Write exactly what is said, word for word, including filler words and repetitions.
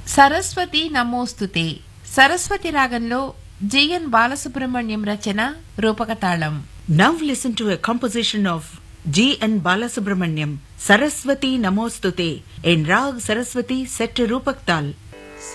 సరస్వతి నమోస్తుతే సరస్వతి రాగంలో GN Balasubrahmanyam Rachana రూపకతాళం. Now listen to a composition of G N Balasubramaniam, Saraswati Namostute, in Rag Saraswati set to Rupak Tal.